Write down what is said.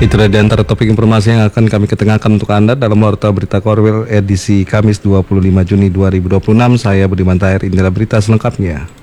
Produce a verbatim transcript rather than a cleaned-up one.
Itulah di antara topik informasi yang akan kami ketengahkan untuk Anda dalam Warta Berita Korwil edisi Kamis dua puluh lima Juni dua ribu dua puluh enam. Saya Budiman Tahir, inilah berita selengkapnya.